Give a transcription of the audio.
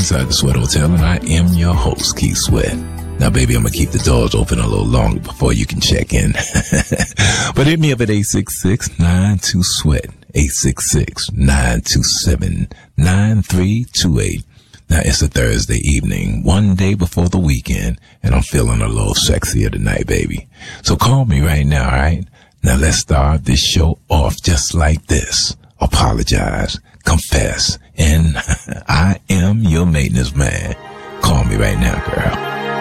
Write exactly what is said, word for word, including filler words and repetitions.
inside the Sweat Hotel, and I am your host, Keith Sweat. Now, baby, I'm going to keep the doors open a little longer before you can check in. But hit me up at eight six six, nine two, SWEAT, eight six six, nine two seven, nine three two eight. Now, it's a Thursday evening, one day before the weekend, and I'm feeling a little sexier tonight, baby. So call me right now, all right? Now, let's start this show off just like this. Apologize, confess, and I am your maintenance man. Call me right now, girl.